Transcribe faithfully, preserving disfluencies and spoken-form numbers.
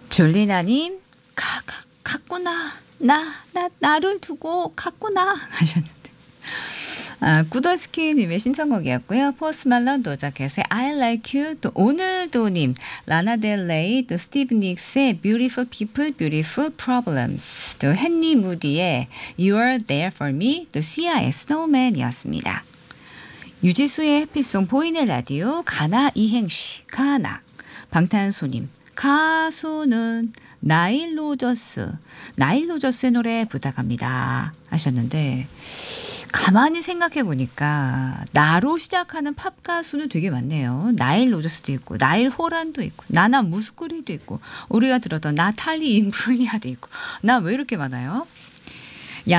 졸리나님, 가, 가, 갔구나. 나, 나, 나를 두고 갔구나. 하셨는데. 아, 꾸더스키님의 신청곡이었고요. 포스트 말론 도자켓의 I Like You, 또 오늘도님, 라나델레이, 또 스티브 닉스의 Beautiful People, Beautiful Problems, 또 헨리 무디의 You Are There For Me, 또 시아의 Snowman이었습니다. 유지수의 해피송 보이는 라디오 가나 이행시 가나 방탄소님 가수는 나일 로저스 나일 로저스의 노래 부탁합니다 하셨는데 가만히 생각해 보니까 나로 시작하는 팝 가수는 되게 많네요. 나일 로저스도 있고 나일 호란도 있고 나나 무스쿠리도 있고 우리가 들었던 나탈리 임브리아도 있고 나 왜 이렇게 많아요?